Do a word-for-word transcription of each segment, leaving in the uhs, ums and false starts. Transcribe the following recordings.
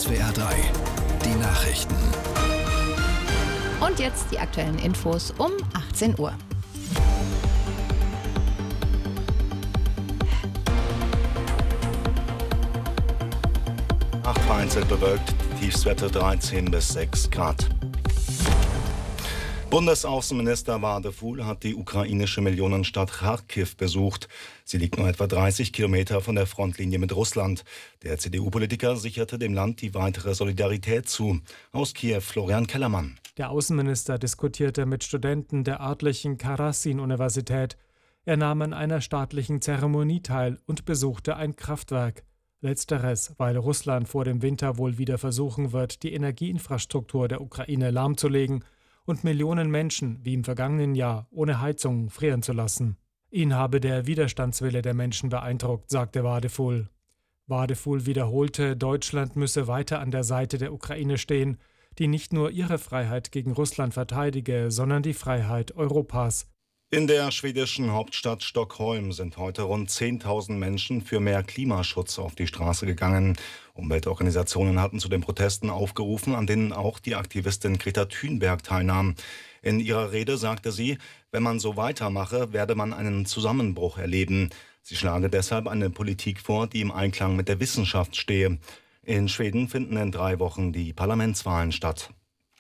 S W R drei, die Nachrichten. Und jetzt die aktuellen Infos um achtzehn Uhr. Acht vereinzelt bewölkt, Tiefstwerte dreizehn bis sechs Grad. Bundesaußenminister Wadefuhl hat die ukrainische Millionenstadt Charkiw besucht. Sie liegt nur etwa dreißig Kilometer von der Frontlinie mit Russland. Der C D U-Politiker sicherte dem Land die weitere Solidarität zu. Aus Kiew Florian Kellermann. Der Außenminister diskutierte mit Studenten der örtlichen Karasin-Universität. Er nahm an einer staatlichen Zeremonie teil und besuchte ein Kraftwerk. Letzteres, weil Russland vor dem Winter wohl wieder versuchen wird, die Energieinfrastruktur der Ukraine lahmzulegen und Millionen Menschen, wie im vergangenen Jahr, ohne Heizung frieren zu lassen. Ihn habe der Widerstandswille der Menschen beeindruckt, sagte Wadefuhl. Wadefuhl wiederholte, Deutschland müsse weiter an der Seite der Ukraine stehen, die nicht nur ihre Freiheit gegen Russland verteidige, sondern die Freiheit Europas. In der schwedischen Hauptstadt Stockholm sind heute rund zehntausend Menschen für mehr Klimaschutz auf die Straße gegangen. Umweltorganisationen hatten zu den Protesten aufgerufen, an denen auch die Aktivistin Greta Thunberg teilnahm. In ihrer Rede sagte sie, wenn man so weitermache, werde man einen Zusammenbruch erleben. Sie schlage deshalb eine Politik vor, die im Einklang mit der Wissenschaft stehe. In Schweden finden in drei Wochen die Parlamentswahlen statt.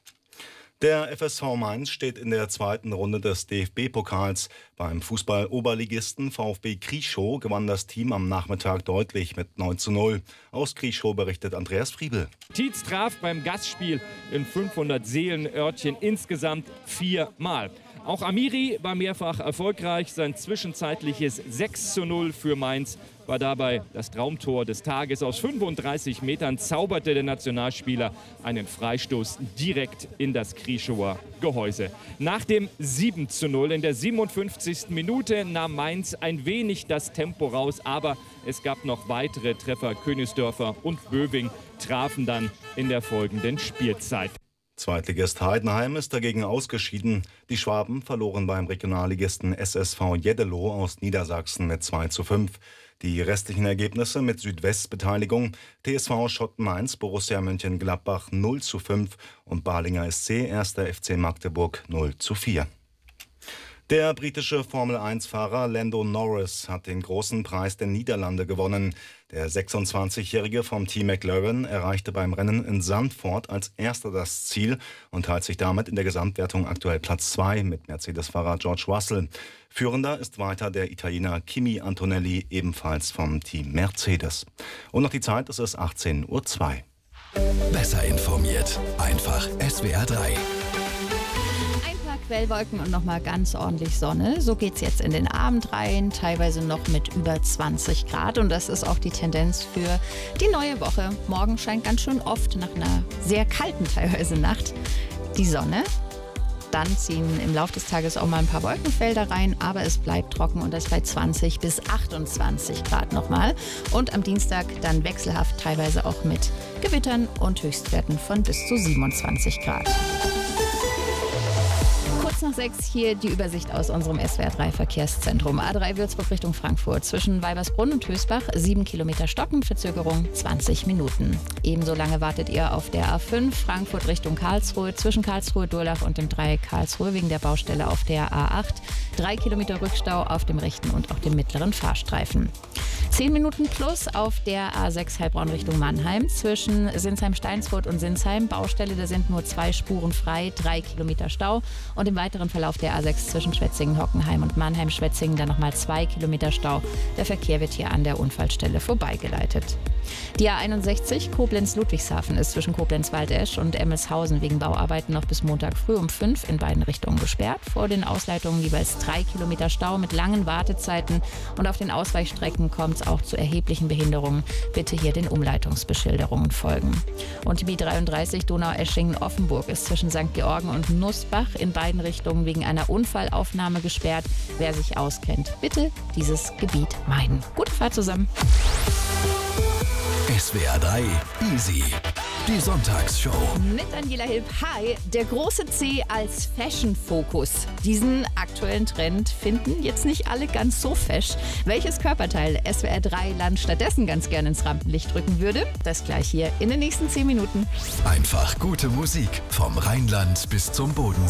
Der F S V Mainz steht in der zweiten Runde des D F B-Pokals. Beim Fußball-Oberligisten VfB Krieschow gewann das Team am Nachmittag deutlich mit neun zu null. Aus Krieschow berichtet Andreas Friebel. Tietz traf beim Gastspiel in fünfhundert Seelenörtchen insgesamt viermal. Auch Amiri war mehrfach erfolgreich. Sein zwischenzeitliches sechs zu null für Mainz war dabei das Traumtor des Tages. Aus fünfunddreißig Metern zauberte der Nationalspieler einen Freistoß direkt in das Krieschower Gehäuse. Nach dem sieben zu null in der siebenundfünfzigsten Minute nahm Mainz ein wenig das Tempo raus, aber es gab noch weitere Treffer. Königsdörfer und Böwing trafen dann in der folgenden Spielzeit. Zweitligist Heidenheim ist dagegen ausgeschieden. Die Schwaben verloren beim Regionalligisten S S V Jeddelo aus Niedersachsen mit zwei zu fünf. Die restlichen Ergebnisse mit Südwest-Beteiligung: T S V Schotten Mainz, Borussia Mönchengladbach null zu fünf und Balinger S C erster F C Magdeburg null zu vier. Der britische Formel eins Fahrer Lando Norris hat den großen Preis der Niederlande gewonnen. Der sechsundzwanzigjährige vom Team McLaren erreichte beim Rennen in Zandvoort als erster das Ziel und teilt sich damit in der Gesamtwertung aktuell Platz zwei mit Mercedes-Fahrer George Russell. Führender ist weiter der Italiener Kimi Antonelli, ebenfalls vom Team Mercedes. Und noch die Zeit, es ist achtzehn Uhr zwei. Besser informiert, einfach S W R drei. Quellwolken und nochmal ganz ordentlich Sonne. So geht es jetzt in den Abend rein, teilweise noch mit über zwanzig Grad. Und das ist auch die Tendenz für die neue Woche. Morgen scheint ganz schön oft nach einer sehr kalten teilweise Nacht die Sonne. Dann ziehen im Laufe des Tages auch mal ein paar Wolkenfelder rein, aber es bleibt trocken und das bei zwanzig bis achtundzwanzig Grad nochmal. Und am Dienstag dann wechselhaft, teilweise auch mit Gewittern und Höchstwerten von bis zu siebenundzwanzig Grad. Kurz nach sechs hier die Übersicht aus unserem S W R drei Verkehrszentrum. A drei Würzburg Richtung Frankfurt. Zwischen Weibersbrunn und Hösbach sieben Kilometer Stocken, Verzögerung zwanzig Minuten. Ebenso lange wartet ihr auf der A fünf Frankfurt Richtung Karlsruhe. Zwischen Karlsruhe, Durlach und dem Dreieck Karlsruhe wegen der Baustelle auf der A acht. Drei Kilometer Rückstau auf dem rechten und auch dem mittleren Fahrstreifen. Zehn Minuten plus auf der A sechs Heilbronn Richtung Mannheim. Zwischen Sinsheim-Steinsfurt und Sinsheim Baustelle, da sind nur zwei Spuren frei, drei Kilometer Stau. Und im weiteren Verlauf der A sechs zwischen Schwetzingen, Hockenheim und Mannheim-Schwetzingen dann nochmal zwei Kilometer Stau. Der Verkehr wird hier an der Unfallstelle vorbeigeleitet. Die A einundsechzig Koblenz-Ludwigshafen ist zwischen Koblenz-Waldesch und Emmelshausen wegen Bauarbeiten noch bis Montag früh um fünf in beiden Richtungen gesperrt. Vor den Ausleitungen jeweils drei Kilometer Stau mit langen Wartezeiten. Und auf den Ausweichstrecken kommt es auch zu erheblichen Behinderungen. Bitte hier den Umleitungsbeschilderungen folgen. Und die B dreiunddreißig Donaueschingen-Offenburg ist zwischen Sankt Georgen und Nussbach in beiden Richtungen wegen einer Unfallaufnahme gesperrt. Wer sich auskennt, bitte dieses Gebiet meiden. Gute Fahrt zusammen. S W R drei Easy. Die Sonntagsshow. Mit Daniela Hilb. Hi, der große C als Fashion-Fokus. Diesen aktuellen Trend finden jetzt nicht alle ganz so fesch. Welches Körperteil S W R drei Land stattdessen ganz gerne ins Rampenlicht rücken würde, das gleich hier in den nächsten zehn Minuten. Einfach gute Musik vom Rheinland bis zum Bodensee.